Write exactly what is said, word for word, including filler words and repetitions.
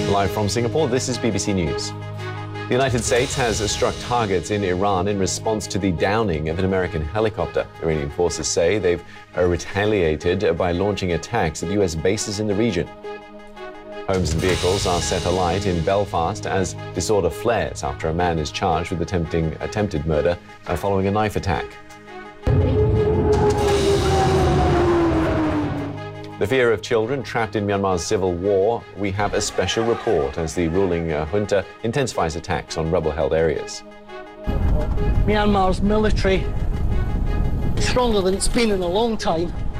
Live from Singapore, this is B B C News. The United States has struck targets in Iran in response to the downing of an American helicopter. Iranian forces say they've retaliated by launching attacks at U S bases in the region. Homes and vehicles are set alight in Belfast as disorder flares after a man is charged with attempting attempted murder following a knife attack. The fear of children trapped in Myanmar's civil war. We have a special report as the ruling uh, junta intensifies attacks on rebel-held areas. Myanmar's military is stronger than it's been in a long time.